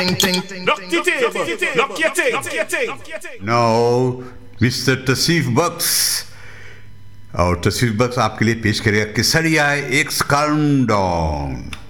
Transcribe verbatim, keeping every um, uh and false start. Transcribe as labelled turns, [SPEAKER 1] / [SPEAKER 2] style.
[SPEAKER 1] ting ting ting. Rock the table, rock your ting, rock your ting.
[SPEAKER 2] Now, mister तसीफ बक्स और तसीफ बक्स आपके लिए पेश करेगा केसरिया एक्स काउंटडाउन।